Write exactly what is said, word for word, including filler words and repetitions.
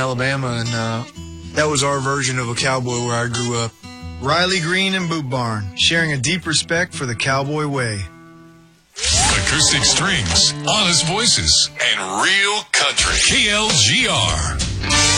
Alabama, and uh, that was our version of a cowboy where I grew up. Riley Green and Boot Barn, sharing a deep respect for the cowboy way. Acoustic strings, honest voices, and real country. K L G R.